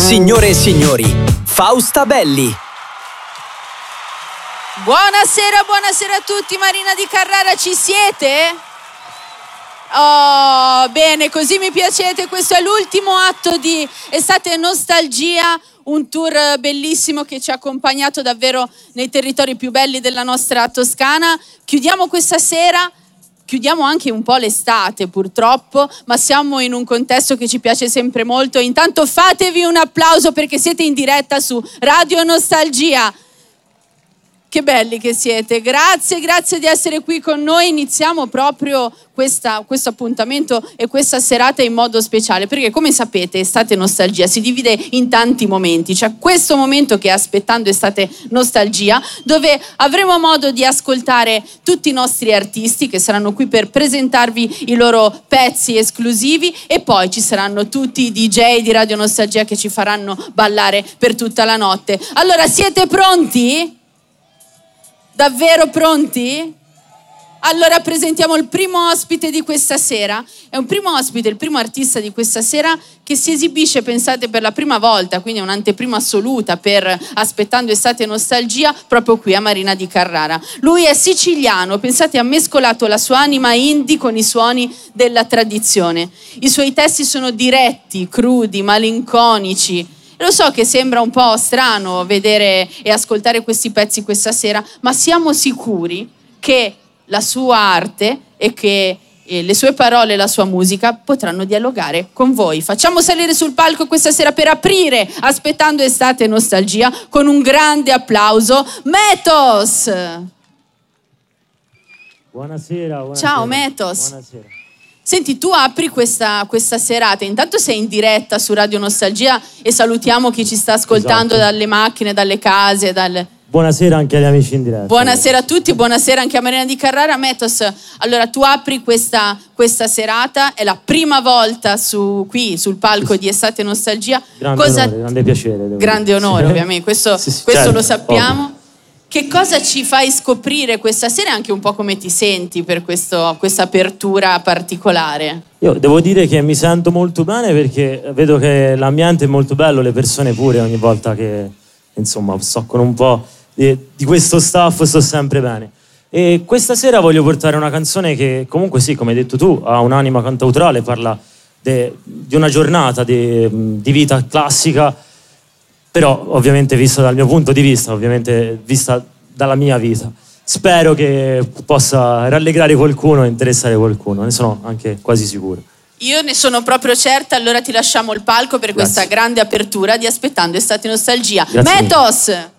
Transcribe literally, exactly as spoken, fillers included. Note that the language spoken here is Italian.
Signore e signori, Fausta Belli. Buonasera, buonasera a tutti. Marina di Carrara, ci siete? Oh, bene, così mi piacete. Questo è l'ultimo atto di Estate Nostalgia, un tour bellissimo che ci ha accompagnato davvero nei territori più belli della nostra Toscana. Chiudiamo questa sera, chiudiamo anche un po' l'estate purtroppo, ma siamo in un contesto che ci piace sempre molto. Intanto fatevi un applauso perché siete in diretta su Radio Nostalgia. Che belli che siete, grazie, grazie di essere qui con noi. Iniziamo proprio questa, questo appuntamento e questa serata in modo speciale, perché come sapete Estate Nostalgia si divide in tanti momenti. C'è questo momento che è Aspettando Estate Nostalgia, dove avremo modo di ascoltare tutti i nostri artisti che saranno qui per presentarvi i loro pezzi esclusivi, e poi ci saranno tutti i D J di Radio Nostalgia che ci faranno ballare per tutta la notte. Allora, siete pronti? Davvero pronti? Allora presentiamo il primo ospite di questa sera. È un primo ospite, il primo artista di questa sera che si esibisce, pensate, per la prima volta, quindi è un'anteprima assoluta per Aspettando Estate Nostalgia, proprio qui a Marina di Carrara. Lui è siciliano, pensate, ha mescolato la sua anima indie con i suoni della tradizione. I suoi testi sono diretti, crudi, malinconici. Lo so che sembra un po' strano vedere e ascoltare questi pezzi questa sera, ma siamo sicuri che la sua arte e che eh, le sue parole e la sua musica potranno dialogare con voi. Facciamo salire sul palco questa sera per aprire Aspettando Estate Nostalgia con un grande applauso Metos! Buonasera, buonasera. Ciao Metos! Buonasera. Senti, tu apri questa, questa serata, intanto sei in diretta su Radio Nostalgia e salutiamo chi ci sta ascoltando, esatto, dalle macchine, dalle case. Dal... Buonasera anche agli amici in diretta. Buonasera a tutti, buonasera anche a Marina di Carrara. Metos, allora tu apri questa, questa serata, è la prima volta su, qui sul palco di Estate Nostalgia. Grande Cosa... onore, grande piacere. Grande onore, sì, ovviamente, questo, sì, sì, questo certo, lo sappiamo. ovvio. Che cosa ci fai scoprire questa sera e anche un po' come ti senti per questo, questa apertura particolare? Io devo dire che mi sento molto bene perché vedo che l'ambiente è molto bello, le persone pure, ogni volta che insomma sto con un po' di, di questo staff sto sempre bene. E questa sera voglio portare una canzone che comunque sì, come hai detto tu, ha un'anima cantautorale, parla de, di una giornata di, di vita classica, però ovviamente vista dal mio punto di vista, ovviamente vista dalla mia vita. Spero che possa rallegrare qualcuno e interessare qualcuno, ne sono anche quasi sicuro. Io ne sono proprio certa, allora ti lasciamo il palco per Grazie. Questa grande apertura di Aspettando Estate Nostalgia. Grazie Metos!